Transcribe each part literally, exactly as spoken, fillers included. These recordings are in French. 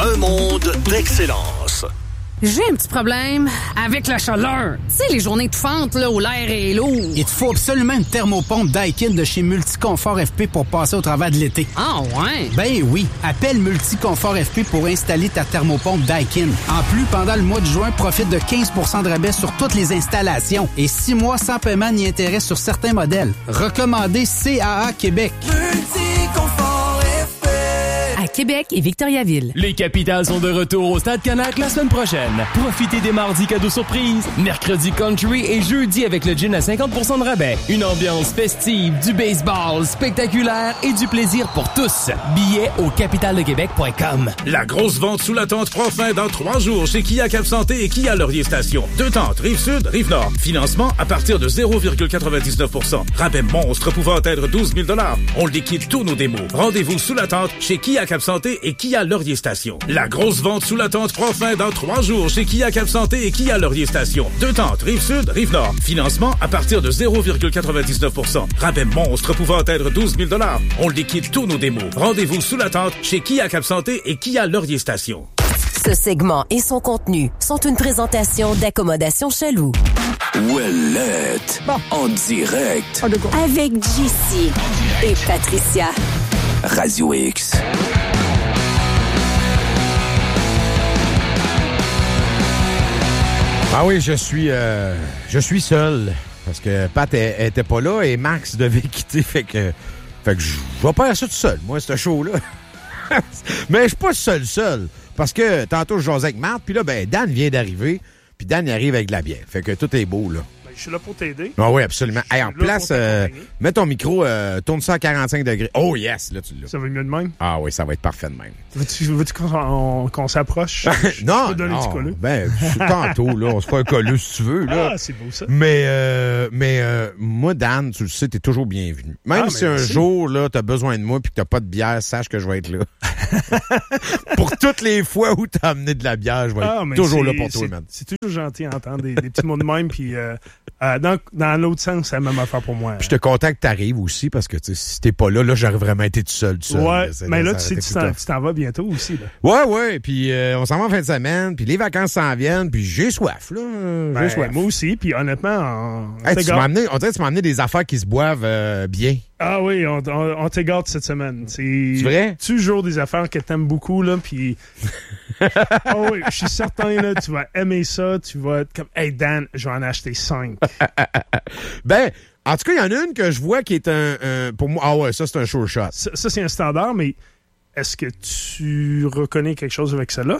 Un monde d'excellence. J'ai un petit problème avec la chaleur. Tu sais, les journées de fente, là, où l'air est lourd. Il te faut absolument une thermopompe Daikin de chez Multiconfort F P pour passer au travers de l'été. Ah ouais? Ben oui, appelle Multiconfort F P pour installer ta thermopompe Daikin. En plus, pendant le mois de juin, profite de quinze pour cent de rabais sur toutes les installations et six mois sans paiement ni intérêt sur certains modèles. Recommandé C A A Québec. Multiconfort F P. À Québec et Victoriaville. Les Capitals sont de retour au Stade Canac la semaine prochaine. Profitez des mardis cadeaux surprises, mercredi country et jeudi avec le gin à cinquante pour cent de rabais. Une ambiance festive, du baseball spectaculaire et du plaisir pour tous. Billets au capital de québec point com. La grosse vente sous la tente prend fin dans trois jours chez Kia Cap Santé et Kia Laurier Station. Deux tentes, Rive-Sud, Rive-Nord. Financement à partir de zéro virgule quatre-vingt-dix-neuf pour cent. Rabais monstre pouvant atteindre douze mille dollars. On liquide tous nos démos. Rendez-vous sous la tente chez Kia Cap Santé et Kia Laurier Station. La grosse vente sous la tente prend fin dans trois jours chez Kia Cap Santé et Kia Laurier Station. Deux tentes, Rive-Sud, Rive-Nord. Financement à partir de zéro virgule quatre-vingt-dix-neuf pour cent. Rabais monstre pouvant atteindre douze mille dollars. On liquide tous nos démos. Rendez-vous sous la tente chez Kia Cap Santé et Kia Laurier Station. Ce segment et son contenu sont une présentation d'Accommodation Chaloux. Ouellette. Bon. En direct. Avec J C et Patricia. Radio X. Ah oui, je suis euh, je suis seul parce que Pat elle, elle était pas là et Max devait quitter, fait que fait que je vais faire ça tout seul, moi, ce show-là. Mais je suis pas seul seul parce que tantôt je jasais avec Marthe, puis là ben Dan vient d'arriver, puis Dan il arrive avec de la bière, fait que tout est beau là. Je suis là pour t'aider. Ah oui, absolument. Hey, en place, euh, mets ton micro, euh, tourne ça à quarante-cinq degrés. Oh yes, là tu l'as. Ça va mieux de même? Ah oui, ça va être parfait de même. Veux-tu, veux-tu qu'on, qu'on s'approche? non, je peux donner non. du colleux? Ben, tantôt, là, on se fait un colleux si tu veux, là. Ah, c'est beau ça. Mais, euh, mais euh, moi, Dan, tu le sais, t'es toujours bienvenu. Même ah, si un merci. jour, là, t'as besoin de moi puis que t'as pas de bière, sache que je vais être là. Pour toutes les fois où t'as amené de la bière, je vais ah, être toujours là pour toi, c'est, man. C'est toujours gentil d'entendre des, des petits mots de même, puis euh, euh, dans, dans l'autre sens, c'est la même affaire pour moi. Puis je te content que t'arrives aussi, parce que si t'es pas là, là, j'aurais vraiment été tout seul, tout seul. Ouais, là, mais là, là tu sais, tu t'en, tu t'en vas bientôt aussi, là. Ouais, ouais, puis euh, on s'en va en fin de semaine, puis les vacances s'en viennent, puis j'ai soif, là. J'ai Ben, soif. Moi aussi, puis honnêtement, on, Hey, tu m'as amené, on dirait que tu m'as amené des affaires qui se boivent euh, bien. Ah oui, on, on, on t'égarte cette semaine. C'est, c'est vrai? Toujours des affaires que t'aimes beaucoup, là, puis... Ah oui, je suis certain, là, tu vas aimer ça, tu vas être comme, hey Dan, je vais en acheter cinq. Ben, en tout cas, il y en a une que je vois qui est un, un pour moi, ah ouais, ça c'est un sure shot. Ça, ça c'est un standard, mais est-ce que tu reconnais quelque chose avec celle-là?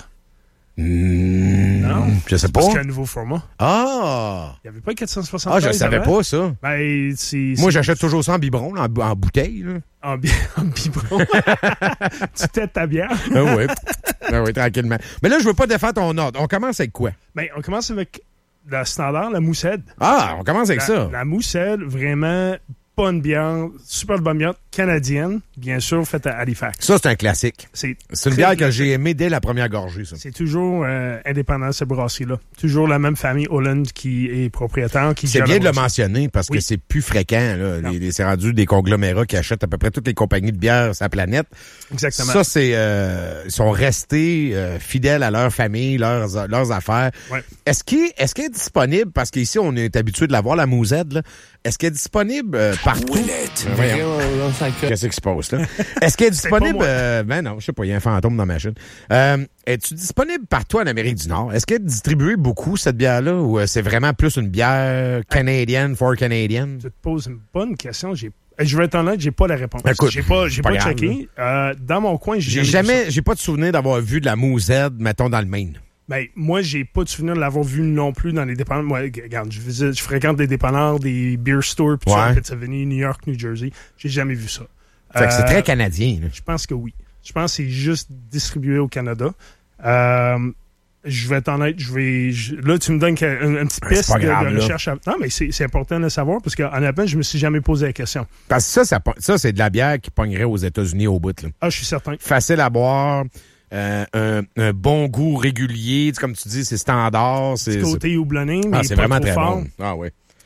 Mmh, non, je sais pas. Parce qu'il y a un nouveau format. Ah! Il n'y avait pas quatre cent soixante-treize. Ah, je savais avant. pas ça. Ben, c'est, Moi, c'est... j'achète toujours ça en biberon, là, en, en bouteille. Là. En, bi- en biberon. Tu têtes ta bière. Ah oui. Ah oui, tranquillement. Mais là, je veux pas défaire ton ordre. On commence avec quoi? Ben, on commence avec la standard, la moussette. Ah, on commence avec la, ça. La moussette, vraiment pas une bière, super bonne bière canadienne, bien sûr, faite à Halifax. Ça, c'est un classique. C'est, c'est une bière que j'ai aimée dès la première gorgée, ça. C'est toujours euh, indépendant, cette brasserie-là. Toujours la même famille Holland qui est propriétaire. Qui c'est bien de le mentionner parce oui. que c'est plus fréquent. Là. Les, les, c'est rendu des conglomérats qui achètent à peu près toutes les compagnies de bière sur la planète. Exactement. Ça, c'est euh, ils sont restés euh, fidèles à leur famille, leurs, leurs affaires. Ouais. Est-ce qu'il, est-ce qu'il est disponible, parce qu'ici, on est habitué de l'avoir, la Mousette, là. Est-ce qu'elle est disponible euh, partout? Euh, Qu'est-ce qui se passe, là? Est-ce qu'elle est disponible... Euh, ben non, je sais pas, il y a un fantôme dans ma chaîne. Euh, es-tu disponible partout en Amérique du Nord? Est-ce qu'elle est distribuée beaucoup, cette bière-là, ou euh, c'est vraiment plus une bière canadienne, for Canadian? Tu te poses une bonne question. J'ai Je vais être honnête, j'ai pas la réponse. Écoute, j'ai pas, j'ai pas pas, grave, checké. Euh, dans mon coin, j'ai, j'ai jamais, j'ai pas de souvenir d'avoir vu de la Mousette, mettons, dans le Maine. Ben, moi, j'ai pas de souvenir de l'avoir vu non plus dans les dépanneurs. Moi, regarde, je, visite, je fréquente des dépanneurs, des beer stores, pis ouais. ça, en Pennsylvanie, New York, New Jersey. J'ai jamais vu ça. Fait euh, que c'est très euh, canadien, là. Je pense que oui. Je pense que c'est juste distribué au Canada. Euh, je vais être honnête, je vais... Je, là, tu me donnes une, une petite piste de, grave, de recherche. À, non, mais c'est, c'est important de le savoir parce qu'en avant, je me suis jamais posé la question. Parce que ça, ça, ça c'est de la bière qui pognerait aux États-Unis au bout, là. Ah, je suis certain. Facile à boire. Euh, un, un bon goût régulier, comme tu dis, c'est standard. C'est, côté houblonné, mais ah, c'est pas vraiment trop très fort. bon. Ah oui.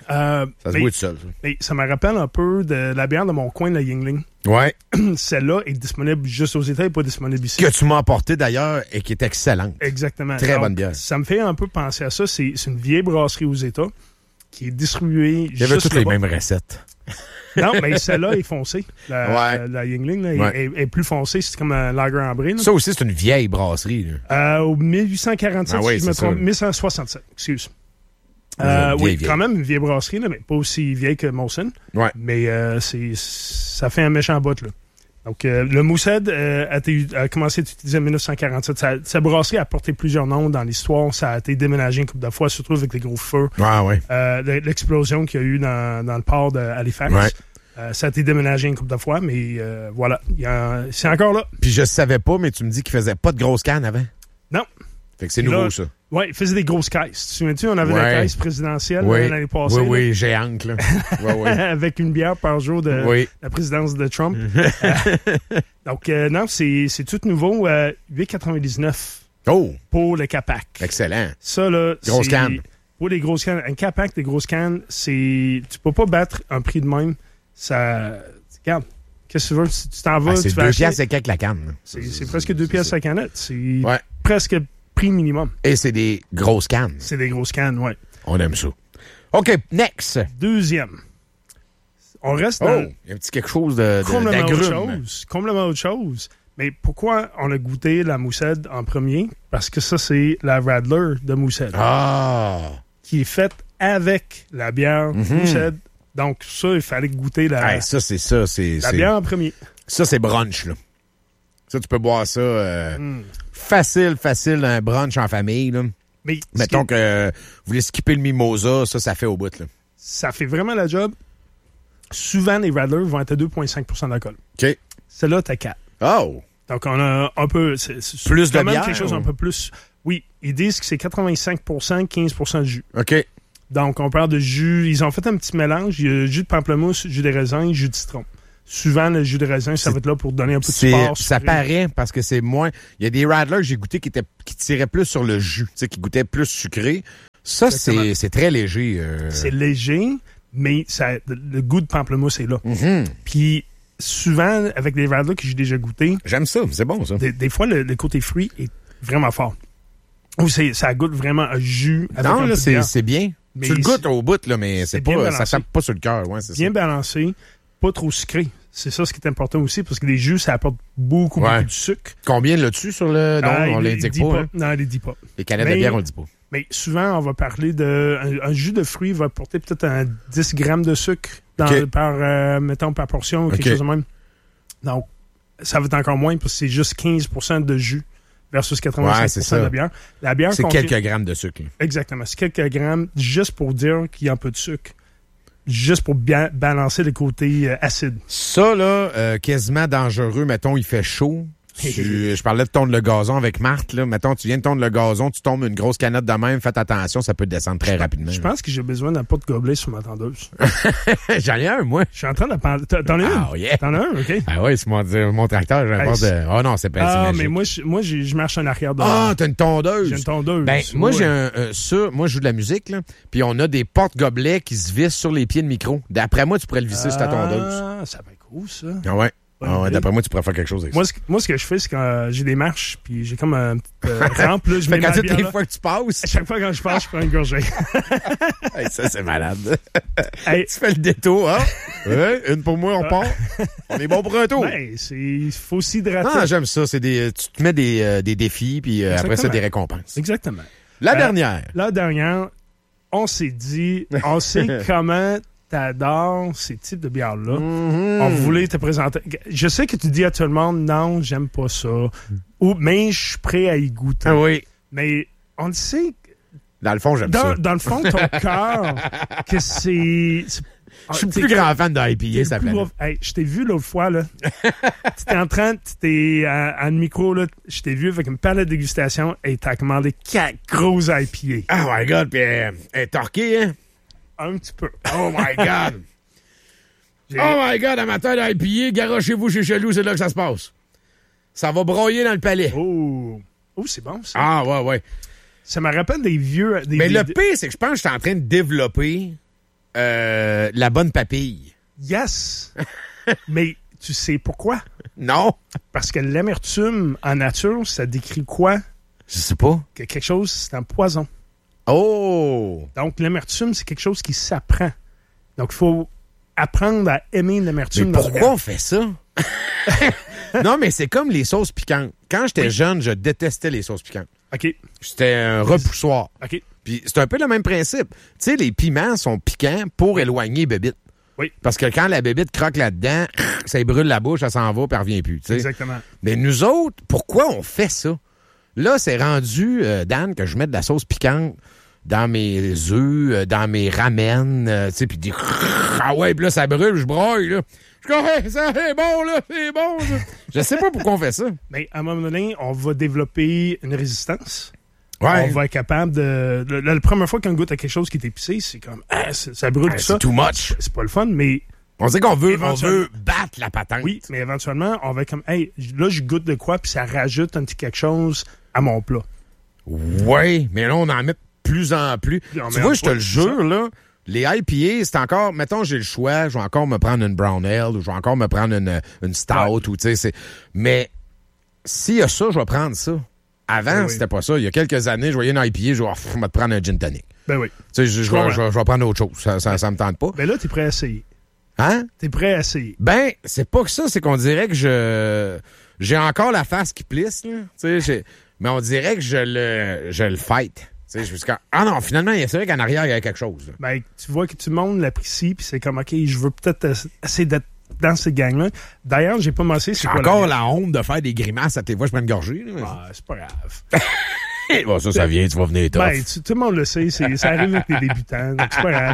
Euh, ça se mais, boit tout seul. Ça. Mais ça me rappelle un peu de la bière de mon coin, la Yuengling. Ouais. Celle-là est disponible juste aux États et pas disponible ici. Que tu m'as apporté d'ailleurs et qui est excellente. Exactement. Très Donc, bonne bière. Ça me fait un peu penser à ça. C'est, c'est une vieille brasserie aux États qui est distribuée Il y avait juste toutes les là-bas. mêmes recettes. Non, mais celle-là est foncée. La, ouais. la, la Yuengling là, ouais. est, est, est plus foncée. C'est comme un lager ambré. Là. Ça aussi, c'est une vieille brasserie. Euh, au dix-huit cent quarante-sept, ah oui, si je me trompe, ça. dix-huit cent soixante-sept, excuse. Euh, vieille, oui, vieille. quand même une vieille brasserie, là, mais pas aussi vieille que Molson. Ouais. Mais euh, c'est, ça fait un méchant bout, là. Donc, euh, le Moosehead euh, a, été, a commencé à être utilisé en dix-neuf cent quarante-sept. Sa, sa brasserie a porté plusieurs noms dans l'histoire. Ça a été déménagé une couple de fois, surtout avec les gros feux. Ah, ouais. Euh, l'explosion qu'il y a eu dans, dans le port d'Halifax. Ouais. Euh, ça a été déménagé une couple de fois, mais euh, voilà. Il y a, c'est encore là. Puis je savais pas, mais tu me dis qu'il faisait pas de grosses cannes avant. Non. Fait que c'est Puis nouveau, là, ça. Oui, il faisait des grosses caisses. Tu te souviens-tu, on avait ouais. la caisse présidentielle oui. l'année passée. Oui, là. oui, géante, là. oui, oui. Avec une bière par jour de oui. la présidence de Trump. euh, donc, euh, non, c'est, c'est tout nouveau. Euh, huit quatre-vingt-dix-neuf oh. pour le Capac. Excellent. Ça, là, grosse c'est... canne. Pour les grosses cannes. Un Capac, des grosses cannes, c'est... Tu peux pas battre un prix de même. Ça... Regarde. Qu'est-ce que tu veux? Si tu t'en vas, ah, c'est tu deux vas acheter... piastres et quelques la canne. C'est, c'est, c'est presque deux piastres la canette. C'est ouais. presque prix minimum. Et c'est des grosses cannes. C'est des grosses cannes, oui. On aime ça. OK, next. Deuxième. On reste oh, dans... il y a un petit quelque chose de, de, complètement d'agrume. autre chose. Complètement autre chose. Mais pourquoi on a goûté la Moosehead en premier? Parce que ça, c'est la Radler de Moosehead. Ah! Qui est faite avec la bière mm-hmm. Moosehead. Donc, ça, il fallait goûter la, hey, ça, c'est ça, c'est, la c'est... bière en premier. Ça, c'est brunch, là. Ça, tu peux boire ça euh, mm. facile, facile, un brunch en famille, là. Mais mettons qui... que euh, vous voulez skipper le mimosa, ça, ça fait au bout, là. Ça fait vraiment la job. Souvent, les Radler vont être à deux virgule cinq pour cent d'alcool. OK. Celle-là, t'as quatre. Oh! Donc, on a un peu... C'est, c'est plus de même bière? quelque chose ou... un peu plus... Oui, ils disent que c'est quatre-vingt-cinq pour cent, quinze pour cent de jus. OK. Donc, on parle de jus. Ils ont fait un petit mélange. Il y a jus de pamplemousse, jus de raisin, jus de citron. Souvent, le jus de raisin, ça c'est, va être là pour donner un peu de c'est, sport. Ça sucré. paraît parce que c'est moins... Il y a des Radlers que j'ai goûté qui, étaient, qui tiraient plus sur le jus, tu sais, qui goûtaient plus sucré. Ça, c'est, c'est très léger. Euh... C'est léger, mais ça, le goût de pamplemousse est là. Mm-hmm. Puis, souvent, avec les Radlers que j'ai déjà goûté... J'aime ça, c'est bon, ça. Des, des fois, le, le côté fruit est vraiment fort. Ou c'est, ça goûte vraiment un jus. Avec non, un là, peu c'est, de c'est bien. Mais tu le goûtes au bout, là, mais c'est, c'est pas, ça tape pas sur le cœur. Ouais, c'est bien ça. balancé, pas trop sucré. C'est ça ce qui est important aussi, parce que les jus, ça apporte beaucoup, ouais. beaucoup de sucre. Combien là-dessus sur le... Non, ah, on l'indique pas. pas. Hein? Non, on les dit pas. Les canettes mais, de bière, on le dit pas. Mais souvent, on va parler de... Un, un jus de fruits va apporter peut-être un dix grammes de sucre dans, okay. par, euh, mettons, par portion ou quelque okay. chose de même. Donc, ça va être encore moins, parce que c'est juste quinze pour cent de jus versus quatre-vingt-cinq pour cent ouais, de la bière. La bière c'est contient... quelques grammes de sucre. Là. Exactement. C'est quelques grammes juste pour dire qu'il y a un peu de sucre. Juste pour bien balancer le côté euh, acide. Ça, là, euh, quasiment dangereux. Mettons, il fait chaud. Tu, je parlais de tondre le gazon avec Marthe. Là. Mettons, tu viens de tondre le gazon, tu tombes une grosse canette de même. Faites attention, ça peut descendre très je rapidement. Je pense que j'ai besoin d'un pot de gobelet sur ma tendeuse. J'en ai un, moi. Je suis en train de parler. T'en as un? Oh, yeah. T'en as un, OK. Ah oui, c'est mon, mon tracteur. J'ai un hey, de... Oh non, c'est pas Ah, magique. mais moi, je, moi j'ai, je marche en arrière de Ah, t'as une tondeuse. J'ai une tondeuse. Ben, moi, ouais. j'ai un... Euh, ça, moi, je joue de la musique, là. Puis on a des porte-gobelets qui se vissent sur les pieds de micro. D'après moi, tu pourrais le visser ah, sur ta tondeuse. Ah, ça va être cool, ça. Ah ouais. Ah ouais, d'après moi, tu pourrais faire quelque chose avec moi, ça. Ce, moi, ce que je fais, c'est quand euh, j'ai des marches, puis j'ai comme un petit euh, rampe, là, je mets ma bière, toutes les fois que tu passes. À chaque fois quand je passe, je prends une gorgée. Hey, ça, c'est malade. Hey. Tu fais le détour, hein? Ouais, une pour moi, on part. On est bon pour un tour. Ben, c'est, il faut s'hydrater. Ah, j'aime ça. C'est des, tu te mets des, euh, des défis, puis euh, après ça, des récompenses. Exactement. La euh, dernière. La dernière, on s'est dit, on sait comment t'adores ces types de bières-là. Mm-hmm. On voulait te présenter. Je sais que tu dis à tout le monde, non, j'aime pas ça. Ou, mais je suis prêt à y goûter. Ah oui. Mais on le sait. Dans le fond, j'aime dans, ça. Dans le fond de ton cœur, que c'est... c'est je suis le plus grand fan de I P A, ça plaît. Hey, je t'ai vu l'autre fois, là. Tu étais en train, tu étais à, à le micro, là. Je t'ai vu avec une palette de dégustation et t'as commandé quatre grosses I P A. Oh my God, puis elle est torquée, hein? Un petit peu. Oh my God! Oh my God, amateur d'I P A, garochez-vous chez Chelou, c'est là que ça se passe. Ça va broyer dans le palais. Oh! Oh, c'est bon, ça. Ah, ouais, ouais. Ça me rappelle des vieux... Des, Mais des, le pire, c'est que je pense que je suis en train de développer Euh, la bonne papille. Yes! Mais tu sais pourquoi? Non. Parce que l'amertume, en nature, ça décrit quoi? Je sais pas. Que quelque chose, c'est un poison. Oh! Donc, l'amertume, c'est quelque chose qui s'apprend. Donc, il faut apprendre à aimer l'amertume. Mais pourquoi on fait ça? Non, mais c'est comme les sauces piquantes. Quand j'étais oui. jeune, je détestais les sauces piquantes. OK. C'était un repoussoir. OK. Puis c'est un peu le même principe. Tu sais, les piments sont piquants pour éloigner les bébites. Oui. Parce que quand la bébite croque là-dedans, ça brûle la bouche, ça s'en va, puis elle revient plus. T'sais. Exactement. Mais nous autres, pourquoi on fait ça? Là, c'est rendu, euh, Dan, que je mette de la sauce piquante dans mes œufs, euh, dans mes ramen, euh, tu sais, puis dis ah ouais, puis là, ça brûle, je broille, là. Je dis, hey, ça, c'est bon, là, c'est bon, ça. Je sais pas pourquoi on fait ça. Mais à un moment donné, on va développer une résistance. Ouais. On va être capable de... La, la première fois qu'on goûte à quelque chose qui est épicé, c'est comme, ah, ça brûle, ah, tout ça. C'est too much. C'est pas le fun, mais... On sait qu'on veut, on veut battre la patente. Oui, mais éventuellement, on va être comme, hey, là, je goûte de quoi, puis ça rajoute un petit quelque chose à mon plat. Oui, mais là, on en met de plus en plus. Tu vois, je te le jure, là, les I P A, c'est encore, mettons, j'ai le choix, je vais encore me prendre une Brown Ale, ou je vais encore me prendre une, une Stout, ouais. ou tu sais, c'est... Mais s'il y a ça, je vais prendre ça. Avant, oui, c'était oui. pas ça. Il y a quelques années, je voyais une I P A, je vais, je vais te prendre un gin tonic. Ben oui. Tu sais, je, je, vais, je, vais, je vais prendre autre chose. Ça, ça, ça me tente pas. Ben là, t'es prêt à essayer. Hein? T'es prêt à essayer. Ben, c'est pas que ça, c'est qu'on dirait que je... J'ai encore la face qui plisse, là. Tu sais, mais on dirait que je le, je le fight. Tu sais, je me suis dit, ah non, finalement, c'est vrai qu'en arrière, il y a quelque chose. Là. Ben, tu vois que tout le monde l'apprécie, puis c'est comme, OK, je veux peut-être essayer d'être dans ces gangs-là. D'ailleurs, j'ai pas mentionné, c'est quoi encore la, la honte de faire des grimaces à tes voix, je prends une gorgée. Là. Ah, c'est pas grave. Bon, ça, ça vient, tu vas venir tough. Ben, tu, tout le monde le sait, c'est, ça arrive avec les débutants, donc c'est pas grave.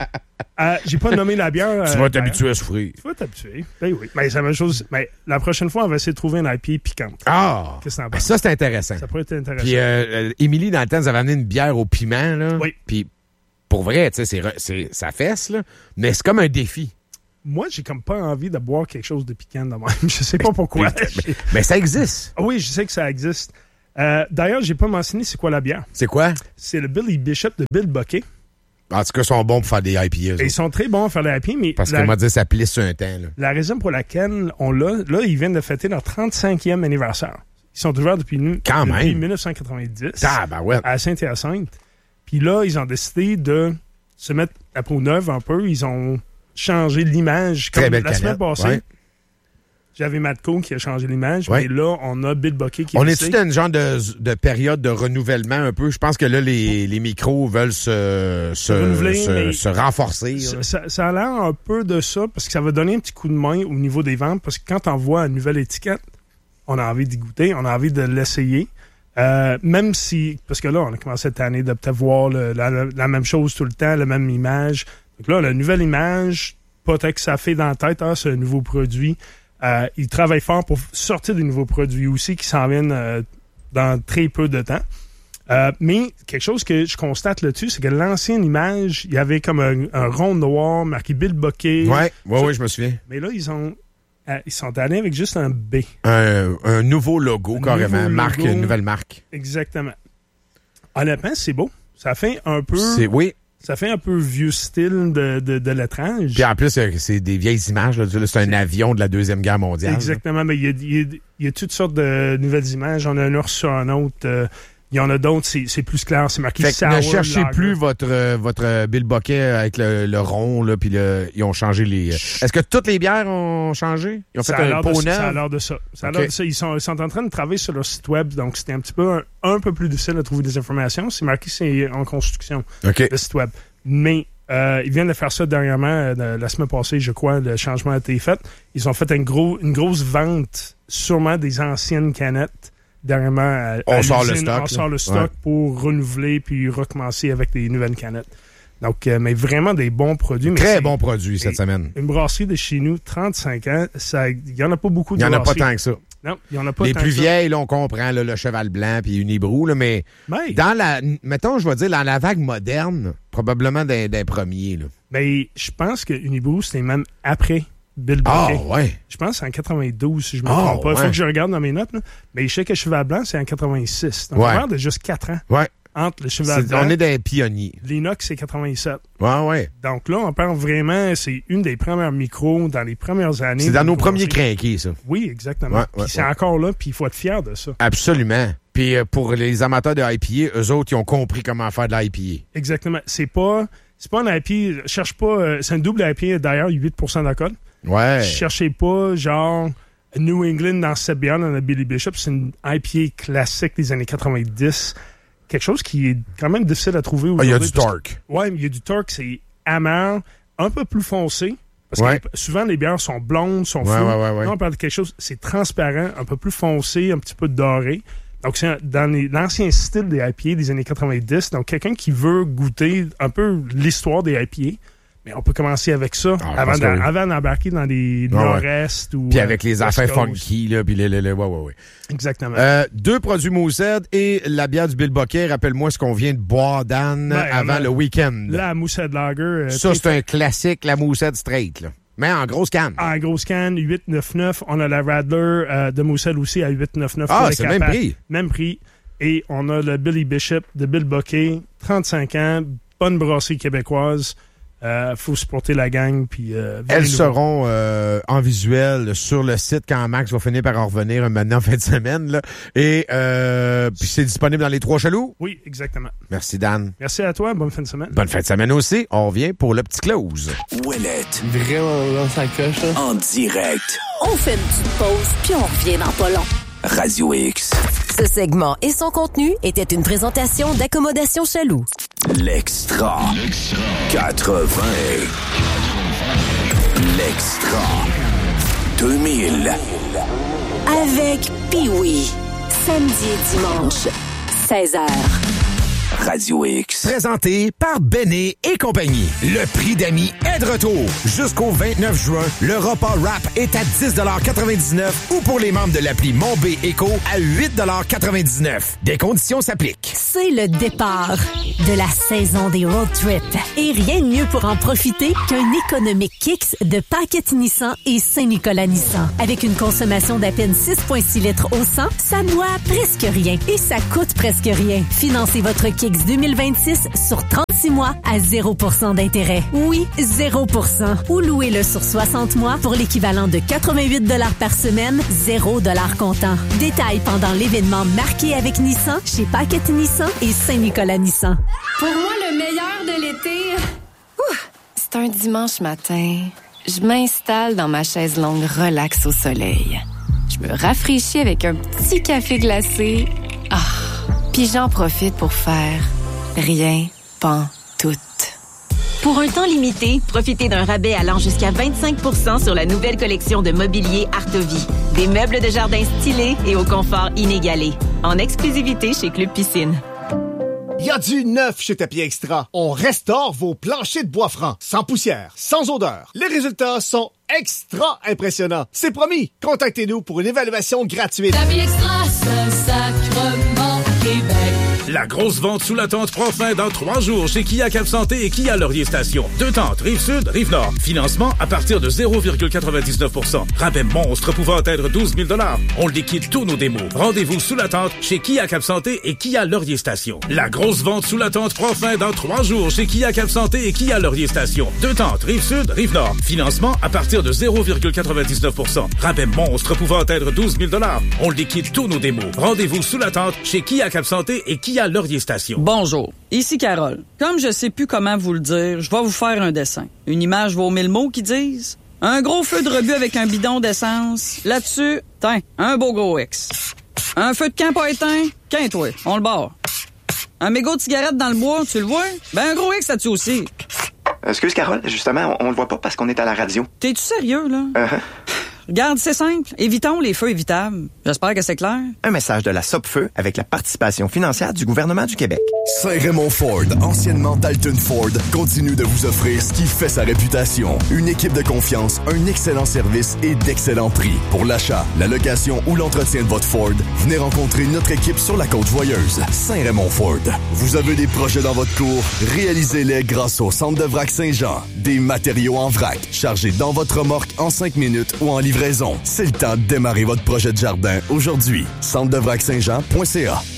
Euh, j'ai pas nommé la bière. Tu euh, vas t'habituer à souffrir. Tu vas t'habituer. Ben oui. Ben, c'est la même chose. Ben, la prochaine fois, on va essayer de trouver une I P A piquante. Ah! Qu'est-ce que t'en penses? Ça, c'est intéressant. Ça pourrait être intéressant. Puis, euh, Émilie, dans le temps, vous avez amené une bière au piment, là. Oui. Puis, pour vrai, tu sais, c'est, c'est, ça fesse, là. Mais c'est comme un défi. Moi, j'ai comme pas envie de boire quelque chose de piquant de même. Je sais pas pourquoi. mais, mais, mais ça existe. Ah oui, je sais que ça existe. Euh, d'ailleurs, j'ai pas mentionné c'est quoi la bière. C'est quoi? C'est le Billy Bishop de Bill Buckey. En tout cas, ils sont bons pour faire des I P A. Ils sont très bons pour faire des I P A, mais... Parce que, moi, dire, ça plisse sur un temps, là. La raison pour laquelle on l'a, là, ils viennent de fêter leur trente-cinquième anniversaire. Ils sont ouverts depuis, Quand depuis même. dix-neuf cent quatre-vingt-dix. Ah, ben ouais. À Saint-Hyacinthe. Puis là, ils ont décidé de se mettre à peau neuve un peu. Ils ont changé l'image. Comme Très belle la canette. semaine passée. Ouais. J'avais Matco qui a changé l'image, ouais. mais là, on a Bill Buckey qui est On est-tu dans une genre de, de période de renouvellement un peu? Je pense que là, les, les micros veulent se, se, renouveler, se, se renforcer. Ça, ça, ça a l'air un peu de ça, parce que ça va donner un petit coup de main au niveau des ventes, parce que quand on voit une nouvelle étiquette, on a envie d'y goûter, on a envie de l'essayer. Euh, même si, parce que là, on a commencé cette année de peut-être voir le, la, la même chose tout le temps, la même image. Donc là, la nouvelle image, peut-être que ça fait dans la tête, hein, c'est un nouveau produit. Euh, ils travaillent fort pour sortir des nouveaux produits aussi qui s'en viennent euh, dans très peu de temps. Euh, mais quelque chose que je constate là-dessus, c'est que l'ancienne image, il y avait comme un, un rond noir marqué Bill Buckey. Oui, ouais, ouais, je me souviens. Mais là, ils ont euh, ils sont allés avec juste un B. Un, un nouveau logo, un carrément. Nouveau marque, logo. Une nouvelle marque. Exactement. Honnêtement, c'est beau. Ça fait un peu... C'est, oui. Ça fait un peu vieux style de, de, de lettrage. Puis en plus, c'est des vieilles images. Là. C'est un avion de la Deuxième Guerre mondiale. Exactement. Là. Mais il y a, il y, a, il y a toutes sortes de nouvelles images. On a un ours sur un autre. Euh, il y en a d'autres, c'est, c'est plus clair. C'est marqué Sour. Ne cherchez lager. Plus votre, votre Bill Buckey avec le, le rond. Là, puis le, ils ont changé les... Est-ce que toutes les bières ont changé? Ils ont ça fait un pot neuf? Ça a l'air de ça. ça, a l'air de ça. Ils, sont, ils sont en train de travailler sur leur site web. Donc, c'était un petit peu un, un peu plus difficile de trouver des informations. C'est marqué c'est en construction, okay. le site web. Mais euh, ils viennent de faire ça dernièrement, euh, la semaine passée, je crois, le changement a été fait. Ils ont fait une, gros, une grosse vente, sûrement des anciennes canettes. Dernièrement, à, on à sort le stock. On là. sort le stock ouais. pour renouveler puis recommencer avec des nouvelles canettes. Donc, euh, mais vraiment des bons produits. Mais très bons produits cette semaine. Une brasserie de chez nous, trente-cinq ans, il n'y en a pas beaucoup de Il n'y en a pas brasseries. tant que ça. Non, il y en a pas les tant plus que ça. vieilles, là, on comprend là, le cheval blanc puis Unibrou, là, mais ben, dans la, mettons, je vais dire, dans la vague moderne, probablement d'un, d'un premier. Là. Mais je pense que Unibrou, c'était même après Bill Buckey. Ah, ouais. Je pense que c'est en quatre-vingt-douze, si je me oh, trompe pas. Il ouais. faut que je regarde dans mes notes. Là. Mais je sais que Cheval Blanc, c'est en quatre-vingt-six. Donc, ouais. on parle de juste quatre ans. Ouais. entre le cheval c'est, blanc... On est des pionniers. L'inox, c'est quatre-vingt-sept. Ouais, ouais. Donc là, on parle vraiment... C'est une des premières micros dans les premières années. C'est dans nos premiers crinqués, ça. Oui, exactement. Ouais, puis ouais, c'est ouais. encore là, puis il faut être fier de ça. Absolument. Puis euh, pour les amateurs de I P A, eux autres, ils ont compris comment faire de l'I P A. Exactement. C'est pas... C'est pas un I P A... Cherche pas... Euh, c'est un double I P A, d'ailleurs, huit pour cent d'alcool. Ouais. Cherchez pas, genre... New England dans cette bière, dans la Billy Bishop, c'est une I P A classique des années quatre-vingt-dix. Quelque chose qui est quand même difficile à trouver aujourd'hui. Il ah, y a du torque. Que, ouais, il y a du torque, c'est amer, un peu plus foncé. Parce ouais. que souvent, les bières sont blondes, sont ouais, floues. Ouais, ouais, ouais. Là, on parle de quelque chose, c'est transparent, un peu plus foncé, un petit peu doré. Donc, c'est un, dans les, l'ancien style des I P A des années quatre-vingt-dix. Donc, quelqu'un qui veut goûter un peu l'histoire des I P A, mais on peut commencer avec ça ah, avant, d'en, oui. avant d'embarquer dans les ah, nord-est ouais. ou... Puis avec les euh, affaires funky, là, puis les... les, les ouais, ouais, ouais. Exactement. Euh, deux produits Moosehead et la bière du Bill Bucket. Rappelle-moi ce qu'on vient de boire, Dan, ouais, avant a, le week-end. La Moosehead Lager. Euh, ça, c'est un classique, la Moosehead Straight, là. Mais en grosse canne. En grosse canne, huit quatre-vingt-dix-neuf. On a la Radler euh, de Moosehead aussi à huit quatre-vingt-dix-neuf. Ah, c'est le même prix. Même prix. Et on a le Billy Bishop de Bill Bucket, trente-cinq ans, bonne brasserie québécoise. Euh, faut supporter la gang. Puis, euh, elles seront euh, en visuel sur le site quand Max va finir par en revenir maintenant en fin de semaine. Là. Et euh, puis c'est disponible dans les trois chaloux? Oui, exactement. Merci, Dan. Merci à toi. Bonne fin de semaine. Bonne fin de semaine aussi. On revient pour le petit close. Ouellette. Vraiment dans sa coche. Là. En direct. On fait une petite pause, puis on revient dans pas long. Radio X. Ce segment et son contenu étaient une présentation d'Accommodation Chaloux. L'Extra. L'Extra. quatre-vingts. L'Extra. deux mille. Avec Pee-Wee. Samedi et dimanche, seize heures. Radio X. Présenté par Béné et compagnie. Le prix d'amis est de retour. Jusqu'au vingt-neuf juin, le repas wrap est à dix quatre-vingt-dix-neuf ou pour les membres de l'appli Mon B Éco à huit quatre-vingt-dix-neuf. Des conditions s'appliquent. C'est le départ de la saison des road trips. Et rien de mieux pour en profiter qu'un économique Kicks de Paquette Nissan et Saint-Nicolas Nissan. Avec une consommation d'à peine six virgule six litres au cent, ça boit presque rien et ça coûte presque rien. Financez votre Kicks deux mille vingt-six sur trente-six mois à zéro pour cent d'intérêt. Oui, zéro pour cent. Ou louez-le sur soixante mois pour l'équivalent de quatre-vingt-huit dollars par semaine, zéro dollars comptant. Détails pendant l'événement marqué avec Nissan chez Paquette Nissan et Saint-Nicolas Nissan. Pour moi, le meilleur de l'été... Ouh, c'est un dimanche matin. Je m'installe dans ma chaise longue relax au soleil. Je me rafraîchis avec un petit café glacé. Ah! Puis j'en profite pour faire rien, pantoute. Pour un temps limité, profitez d'un rabais allant jusqu'à vingt-cinq pour cent sur la nouvelle collection de mobilier Artovie. Des meubles de jardin stylés et au confort inégalé. En exclusivité chez Club Piscine. Il y a du neuf chez Tapis Extra. On restaure vos planchers de bois franc, sans poussière, sans odeur. Les résultats sont extra impressionnants. C'est promis. Contactez-nous pour une évaluation gratuite. Tapis Extra, Saint-Sacrement, Québec. La grosse vente sous la tente prend fin dans trois jours chez Kia Cap Santé et Kia Laurier Station. Deux tentes, Rive-Sud, Rive-Nord. Financement à partir de zéro virgule quatre-vingt-dix-neuf pour cent. Rabais monstre pouvant atteindre douze mille dollars. On liquide tous nos démos. Rendez-vous sous la tente chez Kia Cap Santé et Kia Laurier Station. La grosse vente sous la tente prend fin dans trois jours chez Kia Cap Santé et Kia Laurier Station. Deux tentes, Rive-Sud, Rive-Nord. Financement à partir de zéro virgule quatre-vingt-dix-neuf pour cent. Rabais monstre pouvant atteindre douze mille dollars. On liquide tous nos démos. Rendez-vous sous la tente chez Kia Cap Santé et Kia Laurier Station. Bonjour, ici Carole. Comme je sais plus comment vous le dire, je vais vous faire un dessin. Une image vaut mille mots qui disent un gros feu de rebut avec un bidon d'essence. Là-dessus, tiens, un beau gros X. Un feu de camp pas éteint, qu'un-toi, on le barre. Un mégot de cigarette dans le bois, tu le vois? Ben un gros X là-dessus aussi. Excuse Carole, justement, on, on le voit pas parce qu'on est à la radio. T'es-tu sérieux, là? Uh-huh. Regarde, c'est simple. Évitons les feux évitables. J'espère que c'est clair. Un message de la Sopfeu avec la participation financière du gouvernement du Québec. Saint-Raymond Ford, anciennement Dalton Ford, continue de vous offrir ce qui fait sa réputation. Une équipe de confiance, un excellent service et d'excellents prix. Pour l'achat, la location ou l'entretien de votre Ford, venez rencontrer notre équipe sur la Côte-Joyeuse. Saint-Raymond Ford. Vous avez des projets dans votre cour? Réalisez-les grâce au Centre de vrac Saint-Jean. Des matériaux en vrac, chargés dans votre remorque en cinq minutes ou en livraison. C'est le temps de démarrer votre projet de jardin aujourd'hui. centre de vrac saint jean point c a.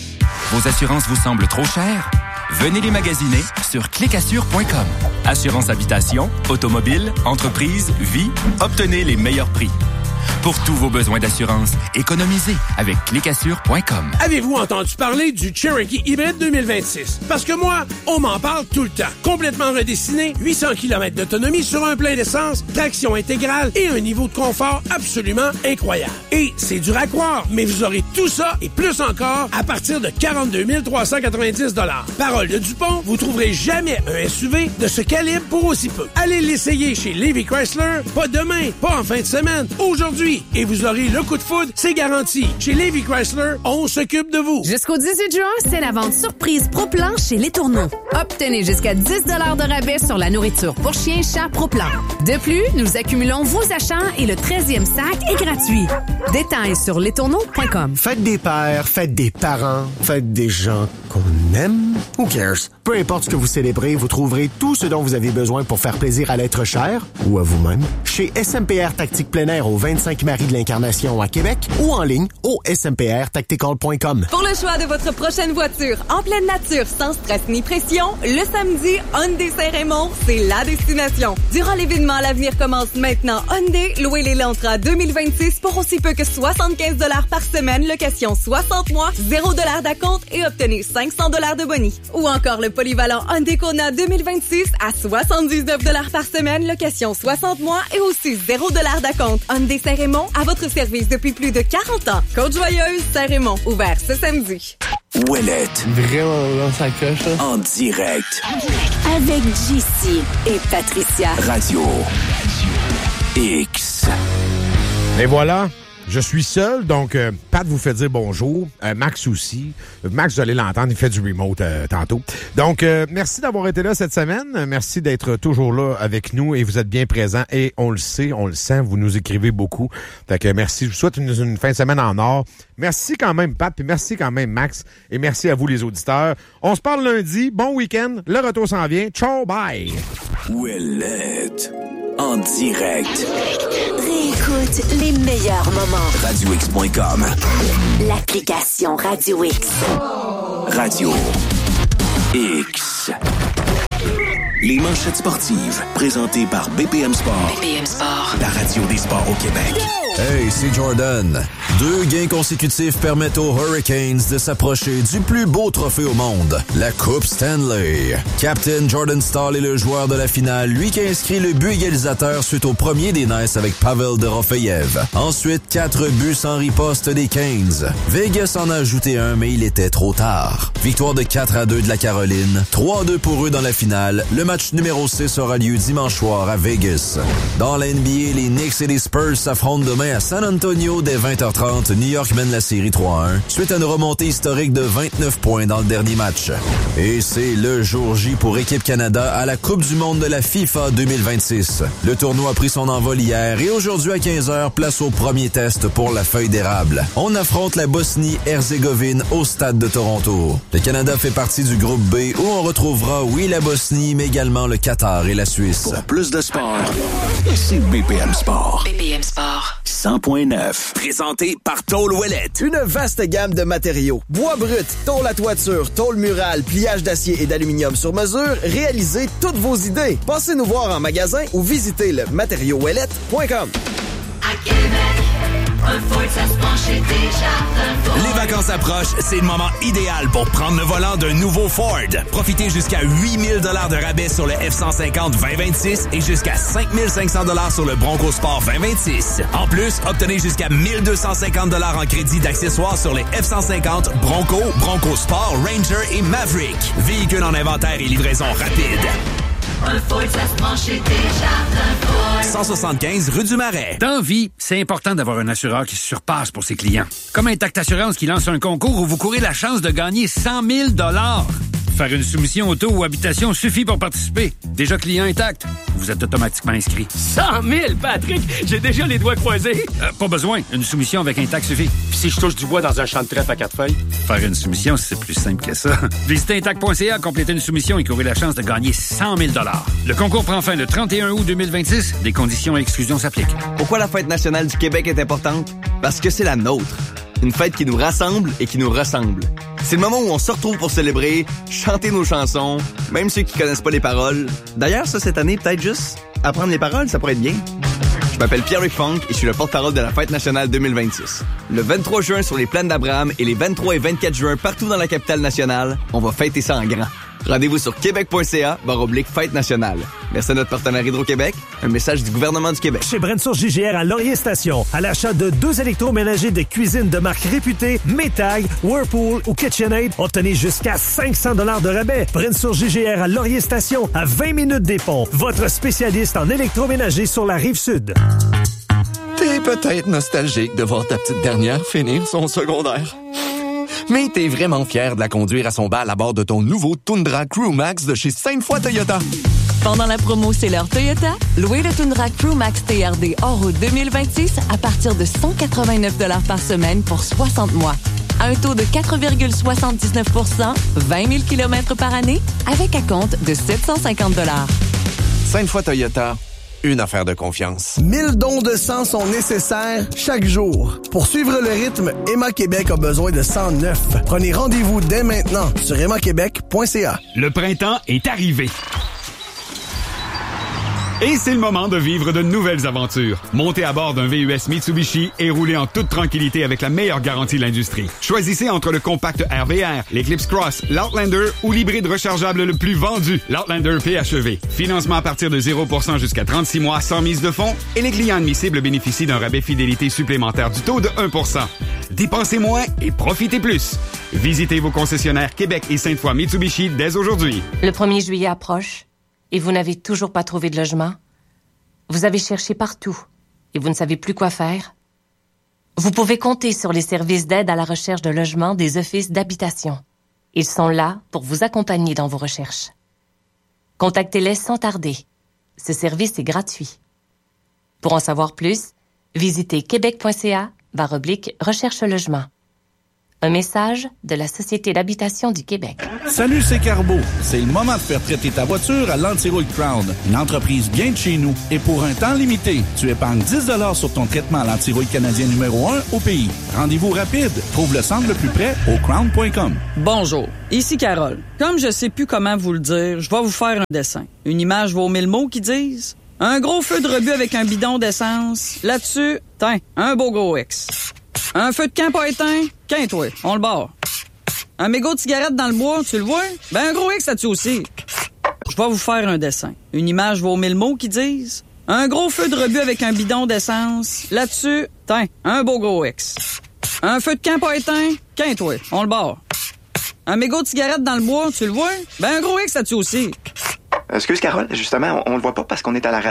Vos assurances vous semblent trop chères? Venez les magasiner sur clic assure point com. Assurance habitation, automobile, entreprise, vie, obtenez les meilleurs prix. Pour tous vos besoins d'assurance, économisez avec clic assure point com. Avez-vous entendu parler du Cherokee Hybrid deux mille vingt-six? Parce que moi, on m'en parle tout le temps. Complètement redessiné, huit cents kilomètres d'autonomie sur un plein d'essence, traction intégrale et un niveau de confort absolument incroyable. Et c'est dur à croire, mais vous aurez tout ça et plus encore à partir de quarante-deux mille trois cent quatre-vingt-dix dollars. Parole de Dupont, vous trouverez jamais un S U V de ce calibre pour aussi peu. Allez l'essayer chez Lévy Chrysler, pas demain, pas en fin de semaine, aujourd'hui. Et vous aurez le coup de foudre, c'est garanti. Chez Lévy Chrysler, on s'occupe de vous. Jusqu'au dix-huit juin, c'est la vente surprise Pro-Plan chez Les Tourneaux. Obtenez jusqu'à dix dollars de rabais sur la nourriture pour chiens, chats Pro-Plan. De plus, nous accumulons vos achats et le treizième sac est gratuit. Détails sur les tourneaux point com. Faites des pères, faites des parents, faites des gens qu'on aime. Who cares? Peu importe ce que vous célébrez, vous trouverez tout ce dont vous avez besoin pour faire plaisir à l'être cher ou à vous-même chez S M P R Tactique Plein Air au vingt-cinq Marie de l'Incarnation à Québec ou en ligne au s m p r tactical point com. Pour le choix de votre prochaine voiture en pleine nature, sans stress ni pression, le samedi, Hyundai Saint-Raymond, c'est la destination. Durant l'événement, l'avenir commence maintenant. Hyundai, louez les Elantra deux mille vingt-six pour aussi peu que soixante-quinze dollars par semaine, location soixante mois, zéro dollars d'acompte et obtenez cinq cents dollars de boni. Ou encore le polyvalent Hyundai Kona deux mille vingt-six à soixante-dix-neuf dollars par semaine, location soixante mois et aussi zéro dollars d'acompte. Hyundai Saint-Raymond, à votre service depuis plus de quarante ans. Côte-Joyeuse, Saint-Raymond, ouvert ce samedi. Ouellette. Vraiment dans sa coche. Là. En direct. Avec J C et Patricia. Radio X. Et voilà. Je suis seul, donc euh, Pat vous fait dire bonjour, euh, Max aussi. Max, vous allez l'entendre, il fait du remote euh, tantôt. Donc, euh, merci d'avoir été là cette semaine. Merci d'être toujours là avec nous et vous êtes bien présents. Et on le sait, on le sent, vous nous écrivez beaucoup. Fait que merci, je vous souhaite une, une fin de semaine en or. Merci quand même, Pat, puis merci quand même, Max. Et merci à vous, les auditeurs. On se parle lundi. Bon week-end. Le retour s'en vient. Ciao, bye! Ouellette. En direct. Réécoute les meilleurs moments. radio x point com. L'application Radio X. Radio X. Les manchettes sportives, présentées par B P M Sport. B P M Sport. La radio des sports au Québec. Hey, c'est Jordan. Deux gains consécutifs permettent aux Hurricanes de s'approcher du plus beau trophée au monde, la Coupe Stanley. Captain Jordan Stahl est le joueur de la finale, lui qui a inscrit le but égalisateur suite au premier des Knights avec Pavel Dorofeyev. Ensuite, quatre buts sans riposte des Canes. Vegas en a ajouté un, mais il était trop tard. Victoire de quatre à deux de la Caroline, trois à deux pour eux dans la finale. Le match numéro six aura lieu dimanche soir à Vegas. Dans la N B A, les Knicks et les Spurs s'affrontent demain à San Antonio dès vingt heures trente. New York mène la série trois à un, suite à une remontée historique de vingt-neuf points dans le dernier match. Et c'est le jour J pour Équipe Canada à la Coupe du monde de la FIFA deux mille vingt-six. Le tournoi a pris son envol hier et aujourd'hui à quinze heures, place au premier test pour la feuille d'érable. On affronte la Bosnie-Herzégovine au stade de Toronto. Le Canada fait partie du groupe B où on retrouvera, oui, la Bosnie, mais également le Qatar et la Suisse. Pour plus de sport, c'est B P M Sport. B P M Sport. cent point neuf. Présenté par Tôle Ouellette. Une vaste gamme de matériaux. Bois brut, tôle à toiture, tôle murale, pliage d'acier et d'aluminium sur mesure. Réalisez toutes vos idées. Passez nous voir en magasin ou visitez le matériau ouellette point com. À Québec, un Ford, ça se penche chez Desjardins. Les vacances approchent, c'est le moment idéal pour prendre le volant d'un nouveau Ford. Profitez jusqu'à huit mille dollars de rabais sur le F cent cinquante vingt vingt-six et jusqu'à cinq mille cinq cents dollars sur le Bronco Sport vingt vingt-six. En plus, obtenez jusqu'à mille deux cent cinquante dollars en crédit d'accessoires sur les F cent cinquante, Bronco, Bronco Sport, Ranger et Maverick. Véhicules en inventaire et livraison rapide. Un Ford, ça se penche chez Desjardins Ford. cent soixante-quinze rue du Marais. Dans vie, c'est important d'avoir un assureur qui se surpasse pour ses clients. Comme Intact Assurance qui lance un concours où vous courez la chance de gagner cent mille dollars. Faire une soumission auto ou habitation suffit pour participer. Déjà client Intact, vous êtes automatiquement inscrit. cent mille, Patrick! J'ai déjà les doigts croisés. Euh, pas besoin. Une soumission avec Intact suffit. Puis si je touche du bois dans un champ de trèfle à quatre feuilles? Faire une soumission, c'est plus simple que ça. Visitez intact point c a, complétez une soumission et courez la chance de gagner cent mille dollars. Le concours prend fin le trente et un août deux mille vingt-six. Des conditions et exclusions s'appliquent. Pourquoi la fête nationale du Québec est importante? Parce que c'est la nôtre. Une fête qui nous rassemble et qui nous ressemble. C'est le moment où on se retrouve pour célébrer, chanter nos chansons, même ceux qui connaissent pas les paroles. D'ailleurs, ça, cette année, peut-être juste apprendre les paroles, ça pourrait être bien. Je m'appelle Pierre-Luc Funk et je suis le porte-parole de la Fête nationale deux mille vingt-six. Le vingt-trois juin sur les plaines d'Abraham et les vingt-trois et vingt-quatre juin partout dans la capitale nationale, on va fêter ça en grand. Rendez-vous sur québec.ca barre oblique fête nationale. Merci à notre partenaire Hydro-Québec. Un message du gouvernement du Québec. Chez Brensour J G R à Laurier Station, à l'achat de deux électroménagers de cuisine de marque réputée, Maytag, Whirlpool ou KitchenAid, obtenez jusqu'à cinq cents dollars de rabais. Brensour J G R à Laurier Station, à vingt minutes des ponts. Votre spécialiste en électroménager sur la Rive-Sud. T'es peut-être nostalgique de voir ta petite dernière finir son secondaire. Mais t'es vraiment fier de la conduire à son bal à bord de ton nouveau Tundra Crew Max de chez Sainte-Foy Toyota. Pendant la promo C'est l'heure Toyota, louez le Tundra Crew Max T R D hors route deux mille vingt-six à partir de cent quatre-vingt-neuf dollars par semaine pour soixante mois. À un taux de quatre virgule soixante-dix-neuf pour cent, vingt mille kilomètres par année, avec acompte de sept cent cinquante dollars. Sainte-Foy Toyota. Une affaire de confiance. mille dons de sang sont nécessaires chaque jour. Pour suivre le rythme, Emma Québec a besoin de sang neuf. Prenez rendez-vous dès maintenant sur emma québec point c a. Le printemps est arrivé. Et c'est le moment de vivre de nouvelles aventures. Montez à bord d'un V U S Mitsubishi et roulez en toute tranquillité avec la meilleure garantie de l'industrie. Choisissez entre le compact R V R, l'Eclipse Cross, l'Outlander ou l'hybride rechargeable le plus vendu, l'Outlander P H E V. Financement à partir de zéro pour cent jusqu'à trente-six mois sans mise de fonds et les clients admissibles bénéficient d'un rabais fidélité supplémentaire du taux de un pour cent. Dépensez moins et profitez plus. Visitez vos concessionnaires Québec et Sainte-Foy Mitsubishi dès aujourd'hui. Le premier juillet approche. Et vous n'avez toujours pas trouvé de logement? Vous avez cherché partout et vous ne savez plus quoi faire? Vous pouvez compter sur les services d'aide à la recherche de logement des offices d'habitation. Ils sont là pour vous accompagner dans vos recherches. Contactez-les sans tarder. Ce service est gratuit. Pour en savoir plus, visitez québec.ca barre oblique recherche logement. Un message de la Société d'habitation du Québec. Salut, c'est Carbo. C'est le moment de faire traiter ta voiture à l'Antirouille Crown, une entreprise bien de chez nous. Et pour un temps limité, tu épargnes dix dollars sur ton traitement à l'Antirouille canadien numéro un au pays. Rendez-vous rapide. Trouve le centre le plus près au crown point com. Bonjour, ici Carole. Comme je sais plus comment vous le dire, je vais vous faire un dessin. Une image vaut mille mots qui disent un gros feu de rebut avec un bidon d'essence. Là-dessus, tiens, un beau gros X. Un feu de camp pas éteint? Qu'un-toi, on le barre. Un mégot de cigarette dans le bois, tu le vois? Ben un gros X là-dessus aussi. Je vais vous faire un dessin. Une image vaut mille mots qui disent un gros feu de rebut avec un bidon d'essence. Là-dessus, tiens, un beau gros X. Un feu de camp pas éteint? Qu'un-toi, on le barre. Un mégot de cigarette dans le bois, tu le vois? Ben un gros X là-dessus aussi. Excuse, Carole, justement, on, on le voit pas parce qu'on est à la radio.